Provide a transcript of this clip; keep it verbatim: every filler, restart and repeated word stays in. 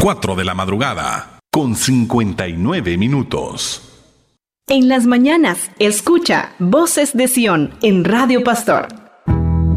cuatro de la madrugada, con cincuenta y nueve minutos. En las mañanas, escucha Voces de Sion en Radio Pastor.